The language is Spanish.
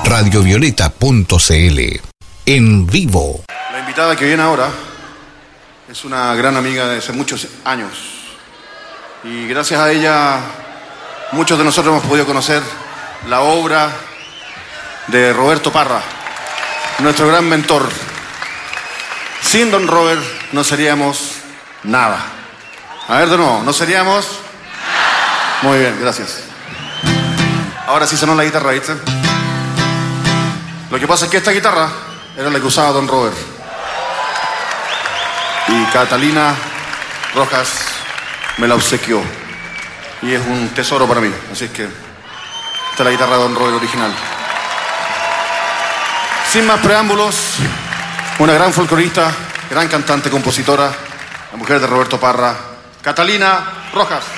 radiovioleta.cl. En vivo. La invitada que viene ahora es una gran amiga de hace muchos años. Y gracias a ella, muchos de nosotros hemos podido conocer la obra de Roberto Parra, nuestro gran mentor. Sin don Robert no seríamos nada. A ver de nuevo, ¿no seríamos? Muy bien, gracias. Ahora sí sonó la guitarra, ¿viste? Lo que pasa es que esta guitarra era la que usaba don Robert. Y Catalina Rojas me la obsequió. Y es un tesoro para mí. Así es que esta es la guitarra de don Robert original. Sin más preámbulos, una gran folclorista, gran cantante, compositora, la mujer de Roberto Parra, Catalina Rojas.